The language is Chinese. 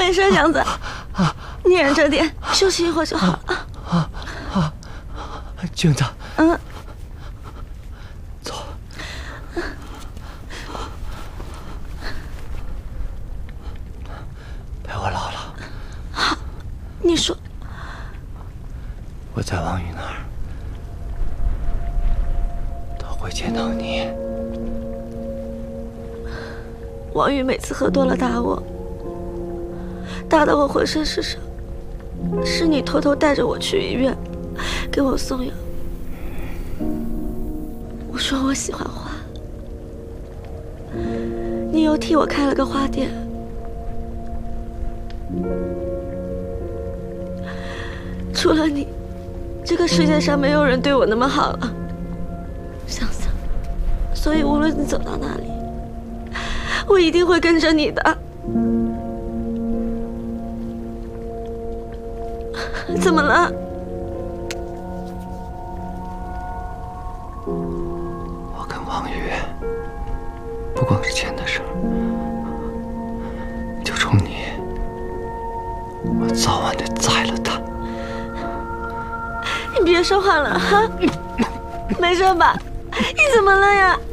没事，祥子，你忍着点，休息一会儿就好了。 镜子，走。陪我姥姥。 好，你说。 我在王宇那儿，他会见到你。 王宇每次喝多了打我，打得我浑身是伤，是你偷偷带着我去医院，给我送药。我说我喜欢花，你又替我开了个花店。除了你，这个世界上没有人对我那么好了，祥子。所以无论你走到哪里，我一定会跟着你的。怎么了？ 我跟王宇不光是钱的事儿，就冲你，我早晚得宰了他。 你别说话了哈，没事吧？你怎么了呀？